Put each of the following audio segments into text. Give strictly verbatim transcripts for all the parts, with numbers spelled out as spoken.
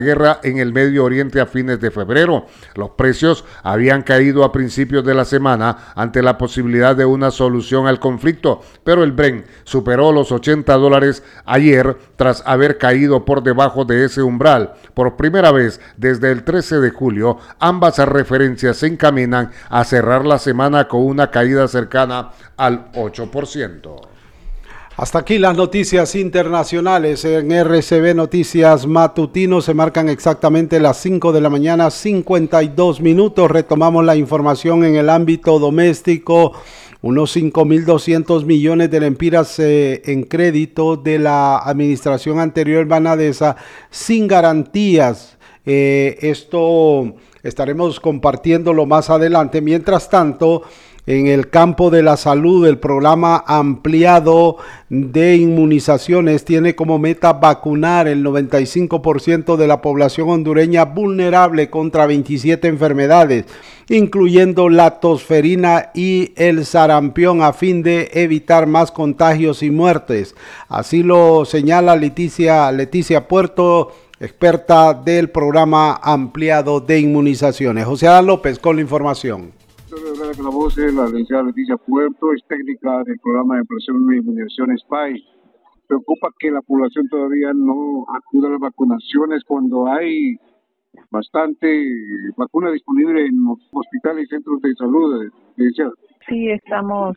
guerra en el Medio Oriente a fines de febrero. Los precios habían caído a principios de la semana ante la posibilidad de una solución al conflicto, pero el Brent superó los ochenta dólares ayer tras haber caído por debajo de ese umbral. Por primera vez desde el trece de julio, ambas referencias se encaminan a cerrar la semana con una caída cercana al ocho por ciento. Hasta aquí las noticias internacionales en R C B Noticias Matutino. Se marcan exactamente las cinco de la mañana, cincuenta y dos minutos. Retomamos la información en el ámbito doméstico. Unos cinco mil doscientos millones de lempiras eh, en crédito de la administración anterior banadesa sin garantías. Eh, esto estaremos compartiéndolo más adelante. Mientras tanto, en el campo de la salud, el programa ampliado de inmunizaciones tiene como meta vacunar el noventa y cinco por ciento de la población hondureña vulnerable contra veintisiete enfermedades, incluyendo la tosferina y el sarampión, a fin de evitar más contagios y muertes. Así lo señala Leticia, Leticia Puerto, experta del programa ampliado de inmunizaciones. José Adán López con la información. La voz es la licenciada Leticia Puerto, es técnica del programa de ampliación de inmunización S P A I. Preocupa que la población todavía no acude a las vacunaciones cuando hay bastante vacuna disponible en los hospitales y centros de salud, licenciada. Sí, estamos,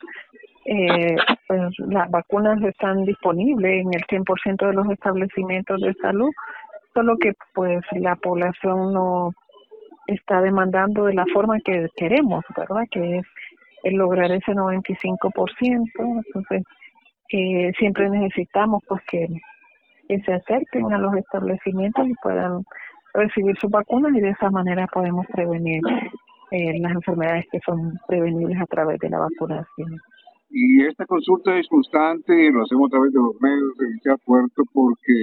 eh, pues las vacunas están disponibles en el cien por ciento de los establecimientos de salud, solo que pues la población no está demandando de la forma que queremos, ¿verdad? Que es el lograr ese noventa y cinco por ciento. Entonces, eh, siempre necesitamos pues que, que se acerquen a los establecimientos y puedan recibir sus vacunas, y de esa manera podemos prevenir eh, las enfermedades que son prevenibles a través de la vacunación. Y esta consulta es constante, lo hacemos a través de los medios de Licencia Puerto porque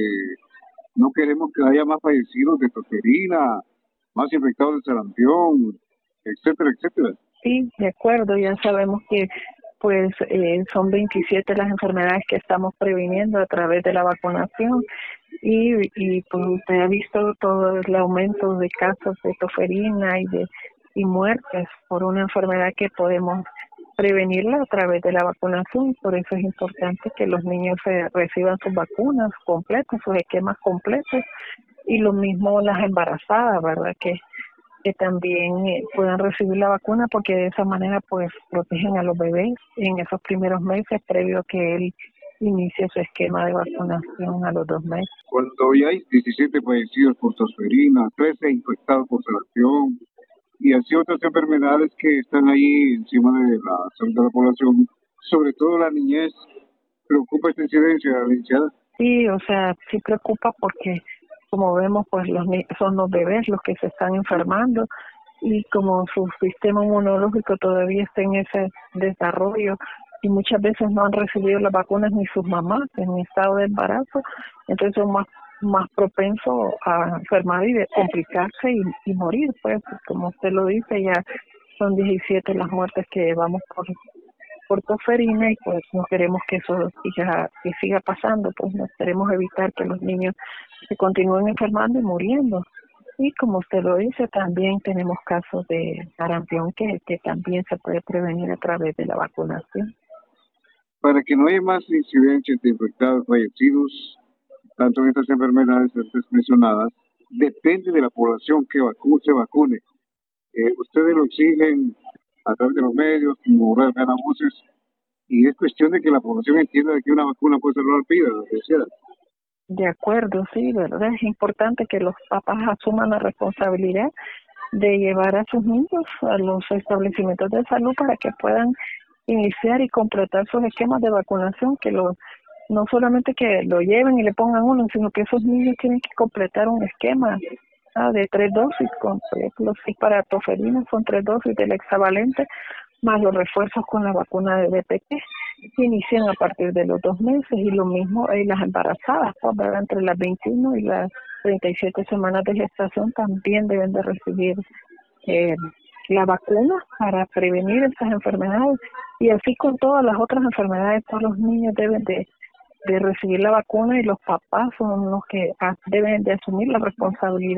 no queremos que haya más fallecidos de tosferina, más infectados de sarampión, etcétera, etcétera. Sí, de acuerdo, ya sabemos que pues eh, son veintisiete las enfermedades que estamos previniendo a través de la vacunación, y, y pues usted ha visto todo el aumento de casos de tosferina y de y muertes por una enfermedad que podemos prevenirla a través de la vacunación. Por eso es importante que los niños se reciban sus vacunas completas, sus esquemas completos, y lo mismo las embarazadas, ¿verdad? Que, que también eh, puedan recibir la vacuna, porque de esa manera pues protegen a los bebés en esos primeros meses previo a que él inicie su esquema de vacunación a los dos meses. Cuando ya hay diecisiete fallecidos por tosferina, trece infectados por sarampión y así otras enfermedades que están ahí encima de la salud de la población, sobre todo la niñez, ¿preocupa esta incidencia, licenciada? Sí, o sea, sí preocupa porque como vemos, pues los son los bebés los que se están enfermando, y como su sistema inmunológico todavía está en ese desarrollo y muchas veces no han recibido las vacunas ni sus mamás en estado de embarazo, entonces son más más propensos a enfermar y de complicarse y, y morir. Pues como usted lo dice, ya son diecisiete las muertes que llevamos por por tosferina, y pues no queremos que eso siga, que siga pasando, pues no queremos evitar que los niños se continúen enfermando y muriendo. Y como usted lo dice, también tenemos casos de sarampión que, que también se puede prevenir a través de la vacunación. Para que no haya más incidencias de infectados fallecidos, tanto en estas enfermedades antes mencionadas, depende de la población que vacu se vacune. Eh, ustedes lo exigen a través de los medios, como ganan voces, y es cuestión de que la población entienda de que una vacuna puede salvar vidas, ¿verdad? De acuerdo, sí, verdad. Es importante que los papás asuman la responsabilidad de llevar a sus niños a los establecimientos de salud para que puedan iniciar y completar sus esquemas de vacunación, que lo, no solamente que lo lleven y le pongan uno, sino que esos niños tienen que completar un esquema ah, de tres dosis, con, por ejemplo, si para tosferina son tres dosis del hexavalente, más los refuerzos con la vacuna de D P T, que inician a partir de los dos meses, y lo mismo en las embarazadas, pues, ¿verdad? Entre las veintiuna y las treinta y siete semanas de gestación también deben de recibir eh, la vacuna para prevenir estas enfermedades, y así con todas las otras enfermedades. Todos los niños deben de, de recibir la vacuna, y los papás son los que deben de asumir la responsabilidad